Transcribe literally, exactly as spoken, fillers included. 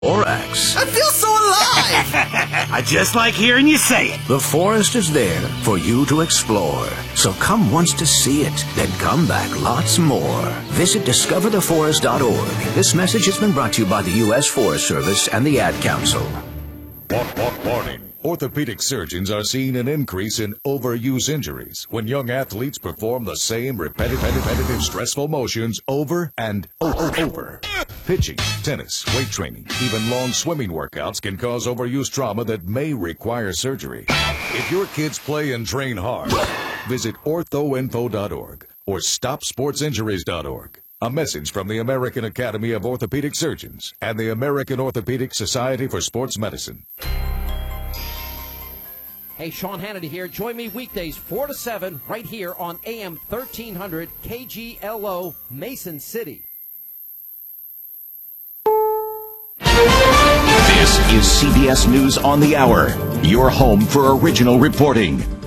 Thorax. I feel so alive! I just like hearing you say it. The forest is there for you to explore. So come once to see it, then come back lots more. Visit discover the forest dot org. This message has been brought to you by the U S Forest Service and the Ad Council. Warning. Orthopedic surgeons are seeing an increase in overuse injuries when young athletes perform the same repetitive, repetitive stressful motions over and over. Pitching, tennis, weight training, even long swimming workouts can cause overuse trauma that may require surgery. If your kids play and train hard, visit ortho info dot org or stop sports injuries dot org. A message from the American Academy of Orthopedic Surgeons and the American Orthopedic Society for Sports Medicine. Hey, Sean Hannity here. Join me weekdays four to seven right here on A M thirteen hundred K G L O Mason City. This is C B S News on the Hour, your home for original reporting.